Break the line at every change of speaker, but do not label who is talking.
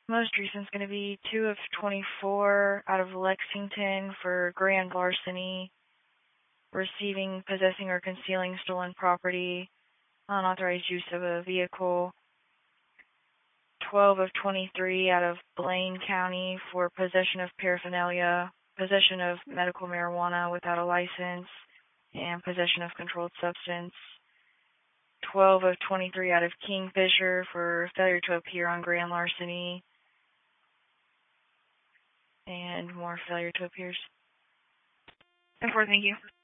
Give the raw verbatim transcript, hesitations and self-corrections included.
Most recent is going to be two of twenty-four out of Lexington for grand larceny, receiving, possessing, or concealing stolen property, unauthorized use of a vehicle. twelve of twenty-three out of Blaine County for possession of paraphernalia, possession of medical marijuana without a license, and possession of controlled substance. twelve of twenty-three out of Kingfisher for failure to appear on grand larceny, and more failure to appears. And four, thank you.